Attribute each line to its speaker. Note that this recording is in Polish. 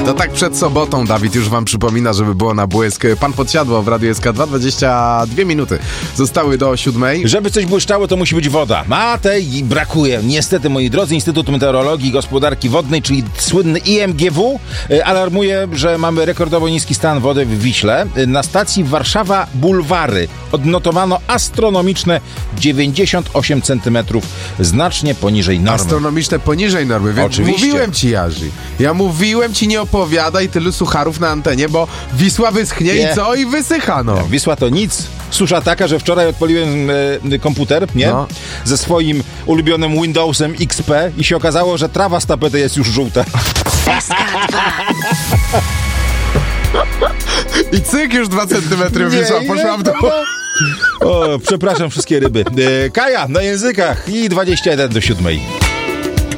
Speaker 1: To tak przed sobotą Dawid już wam przypomina, żeby było na błysk. Pan Podsiadło w Radiu SK2, 22 minuty zostały do 7.
Speaker 2: Żeby coś błyszczało, to musi być woda. A tej brakuje. Niestety, moi drodzy, Instytut Meteorologii i Gospodarki Wodnej, czyli słynny IMGW, alarmuje, że mamy rekordowo niski stan wody w Wiśle. Na stacji Warszawa Bulwary odnotowano astronomiczne 98 cm, znacznie poniżej normy.
Speaker 1: Astronomiczne poniżej normy, więc
Speaker 2: Oczywiście.
Speaker 1: mówiłem ci, Jarzy. Ja mówiłem ci, nie opowiadaj tylu sucharów na antenie, bo Wisła wyschnie
Speaker 2: Nie.
Speaker 1: i co? I wysycha, no.
Speaker 2: Wisła to nic. Susza taka, że wczoraj odpaliłem komputer, nie?
Speaker 1: No.
Speaker 2: Ze swoim ulubionym Windowsem XP i się okazało, że trawa z tapety jest już żółta.
Speaker 1: I cyk, już 2 centymetry Wisła poszła w dół.
Speaker 2: O, przepraszam wszystkie ryby. Kaja na językach i 21 do 7.